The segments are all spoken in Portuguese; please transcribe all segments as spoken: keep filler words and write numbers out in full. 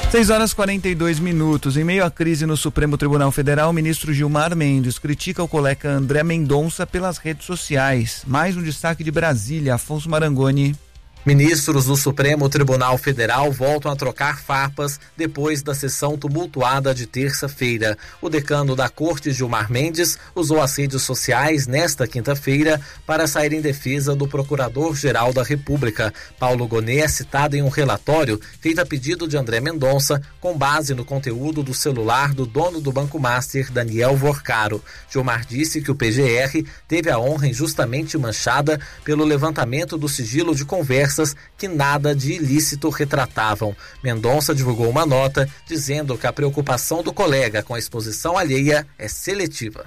seis horas e quarenta e dois minutos. Em meio à crise no Supremo Tribunal Federal, o ministro Gilmar Mendes critica o colega André Mendonça pelas redes sociais. Mais um destaque de Brasília, Afonso Marangoni. Ministros do Supremo Tribunal Federal voltam a trocar farpas depois da sessão tumultuada de terça-feira. O decano da Corte, Gilmar Mendes, usou as redes sociais nesta quinta-feira para sair em defesa do Procurador-Geral da República. Paulo Gonet é citado em um relatório feito a pedido de André Mendonça, com base no conteúdo do celular do dono do Banco Master, Daniel Vorcaro. Gilmar disse que o P G R teve a honra injustamente manchada pelo levantamento do sigilo de conversa que nada de ilícito retratavam. Mendonça divulgou uma nota dizendo que a preocupação do colega com a exposição alheia é seletiva.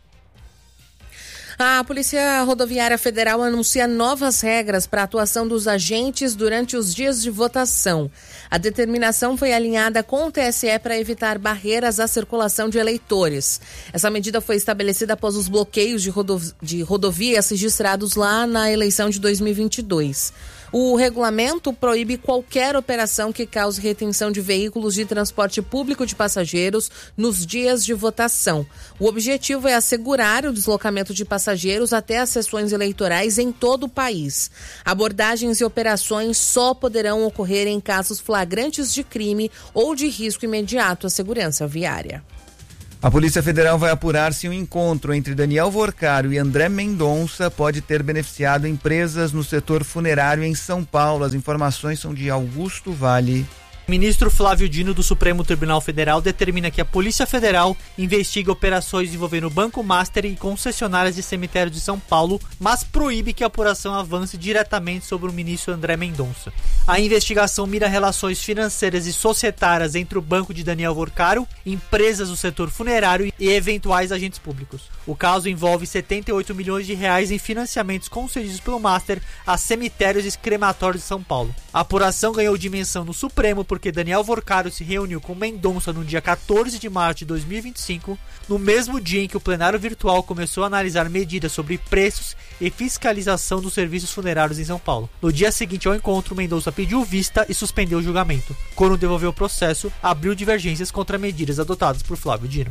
A Polícia Rodoviária Federal anuncia novas regras para a atuação dos agentes durante os dias de votação. A determinação foi alinhada com o T S E para evitar barreiras à circulação de eleitores. Essa medida foi estabelecida após os bloqueios de, rodov- de rodovias registrados lá na eleição de dois mil e vinte e dois. O regulamento proíbe qualquer operação que cause retenção de veículos de transporte público de passageiros nos dias de votação. O objetivo é assegurar o deslocamento de passageiros até as sessões eleitorais em todo o país. Abordagens e operações só poderão ocorrer em casos flagrantes de crime ou de risco imediato à segurança viária. A Polícia Federal vai apurar se um encontro entre Daniel Vorcaro e André Mendonça pode ter beneficiado empresas no setor funerário em São Paulo. As informações são de Augusto Vale. Ministro Flávio Dino do Supremo Tribunal Federal determina que a Polícia Federal investigue operações envolvendo o Banco Master e concessionárias de cemitério de São Paulo, mas proíbe que a apuração avance diretamente sobre o ministro André Mendonça. A investigação mira relações financeiras e societárias entre o banco de Daniel Vorcaro, empresas do setor funerário e eventuais agentes públicos. O caso envolve setenta e oito milhões de reais em financiamentos concedidos pelo Master a cemitérios e crematórios de São Paulo. A apuração ganhou dimensão no Supremo porque Daniel Vorcaro se reuniu com Mendonça no dia quatorze de março de dois mil e vinte e cinco, no mesmo dia em que o plenário virtual começou a analisar medidas sobre preços e fiscalização dos serviços funerários em São Paulo. No dia seguinte ao encontro, Mendonça pediu vista e suspendeu o julgamento. Quando devolveu o processo, abriu divergências contra medidas adotadas por Flávio Dino.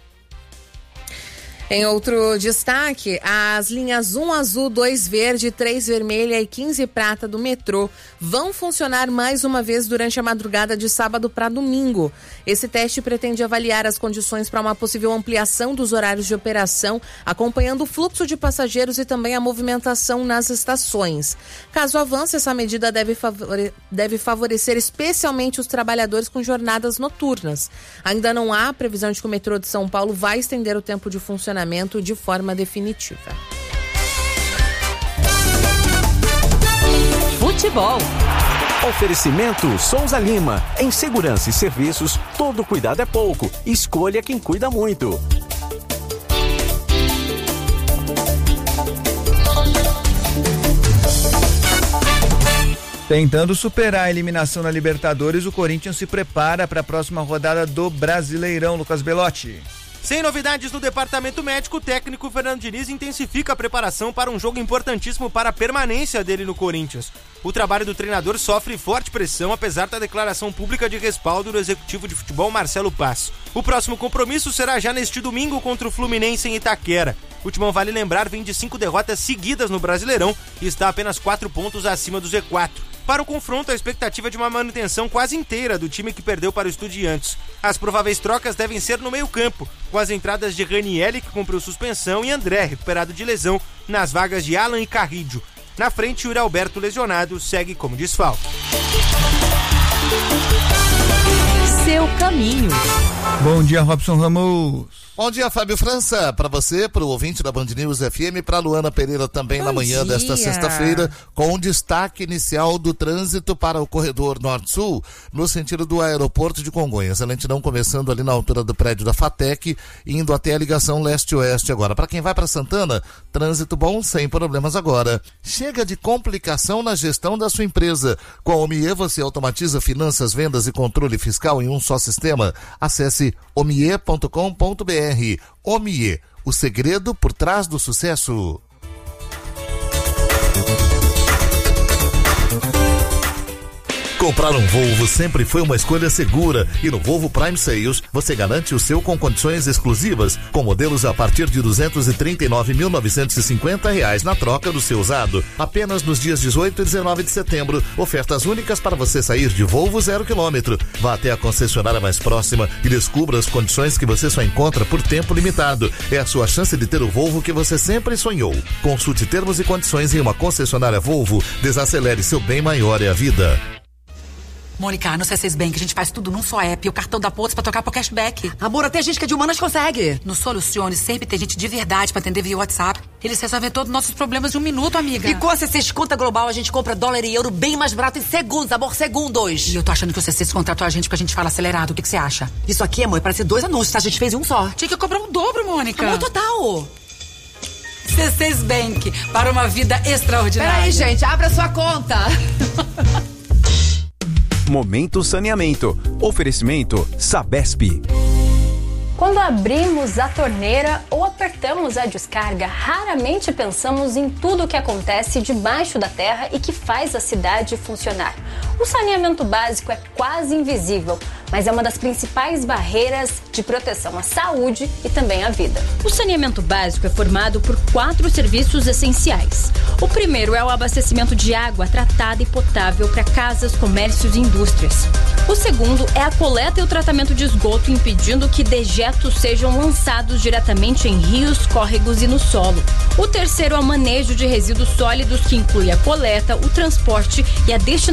Em outro destaque, as linhas um azul, dois verde, três vermelha e quinze prata do metrô vão funcionar mais uma vez durante a madrugada de sábado para domingo. Esse teste pretende avaliar as condições para uma possível ampliação dos horários de operação, acompanhando o fluxo de passageiros e também a movimentação nas estações. Caso avance, essa medida deve, favore- deve favorecer especialmente os trabalhadores com jornadas noturnas. Ainda não há previsão de que o metrô de São Paulo vai estender o tempo de funcionamento de forma definitiva. Futebol. Oferecimento Souza Lima. Em segurança e serviços, todo cuidado é pouco. Escolha quem cuida muito. Tentando superar a eliminação na Libertadores, o Corinthians se prepara para a próxima rodada do Brasileirão. Lucas Belotti. Sem novidades no departamento médico, o técnico Fernando Diniz intensifica a preparação para um jogo importantíssimo para a permanência dele no Corinthians. O trabalho do treinador sofre forte pressão, apesar da declaração pública de respaldo do executivo de futebol Marcelo Paz. O próximo compromisso será já neste domingo contra o Fluminense em Itaquera. O Timão, vale lembrar, vem de cinco derrotas seguidas no Brasileirão e está apenas quatro pontos acima do Z quatro. Para o confronto, a expectativa é de uma manutenção quase inteira do time que perdeu para o Estudiantes. As prováveis trocas devem ser no meio-campo, com as entradas de Ranieri, que cumpriu suspensão, e André, recuperado de lesão, nas vagas de Alan e Carrillo. Na frente, o Yuri Alberto, lesionado, segue como desfalque. Seu caminho. Bom dia, Robson Ramos. Bom dia, Fábio França, para você, para o ouvinte da Band News F M, para Luana Pereira também Bom na manhã dia. desta sexta-feira, com o destaque inicial do trânsito para o corredor Norte-Sul, no sentido do aeroporto de Congonhas. A lentidão começando ali na altura do prédio da FATEC, indo até a ligação leste-oeste agora. Para quem vai para Santana, trânsito bom, sem problemas agora. Chega de complicação na gestão da sua empresa. Com a Omie você automatiza finanças, vendas e controle fiscal em um só sistema. Acesse omie ponto com ponto b r. Omie, o segredo por trás do sucesso. Comprar um Volvo sempre foi uma escolha segura e no Volvo Prime Sales você garante o seu com condições exclusivas, com modelos a partir de duzentos e trinta e nove mil novecentos e cinquenta reais na troca do seu usado. Apenas nos dias dezoito e dezenove de setembro, ofertas únicas para você sair de Volvo zero quilômetro. Vá até a concessionária mais próxima e descubra as condições que você só encontra por tempo limitado. É a sua chance de ter o Volvo que você sempre sonhou. Consulte termos e condições em uma concessionária Volvo. Desacelere, seu bem maior é a vida. Mônica, no C seis Bank a gente faz tudo num só app e o cartão da Pontos pra trocar por cashback. Amor, até gente que é de humanas consegue. No Solucione sempre tem gente de verdade pra atender via WhatsApp. Eles resolvem todos os nossos problemas em um minuto, amiga. E com a C seis Conta Global a gente compra dólar e euro bem mais barato em segundos, amor, segundos. E eu tô achando que o C seis contratou a gente porque a gente fala acelerado. O que você acha? Isso aqui, amor, parece dois anúncios, tá? A gente fez em um só. Tinha que cobrar um dobro, Mônica. Amor, total. C seis Bank, para uma vida extraordinária. Peraí, gente, abra sua conta. Momento Saneamento. Oferecimento Sabesp. Quando abrimos a torneira ou apertamos a descarga, raramente pensamos em tudo o que acontece debaixo da terra e que faz a cidade funcionar. O saneamento básico é quase invisível, mas é uma das principais barreiras de proteção à saúde e também à vida. O saneamento básico é formado por quatro serviços essenciais. O primeiro é o abastecimento de água tratada e potável para casas, comércios e indústrias. O segundo é a coleta e o tratamento de esgoto, impedindo que dejetos sejam lançados diretamente em rios, córregos e no solo. O terceiro é o manejo de resíduos sólidos, que inclui a coleta, o transporte e a destinação